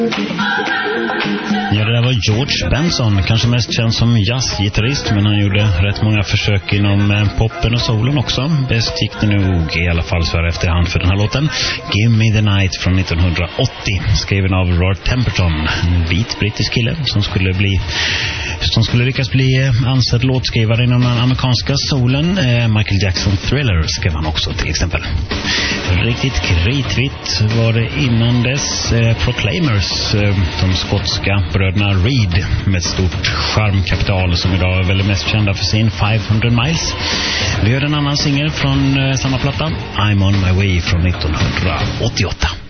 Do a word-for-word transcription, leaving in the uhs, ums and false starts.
Ja, det där var George Benson, kanske mest känd som jazzgitarrist, men han gjorde rätt många försök inom poppen och solen också. Bäst gick det nog i alla fall så här efterhand för den här låten. Give Me the Night från nittonhundraåttio, skriven av Roy Temperton, en vit brittisk kille som skulle bli som skulle lyckas bli ansedd låtskrivare inom den amerikanska solen. Michael Jackson Thriller skrev han också till exempel. Riktigt kritvitt var det innan dess. Proclaimers, de skotska bröderna Reed med ett stort charmkapital som idag är väl mest kända för sin femhundra miles. Vi hör en annan singel från samma platta, I'm on my way från nittonhundraåttioåtta.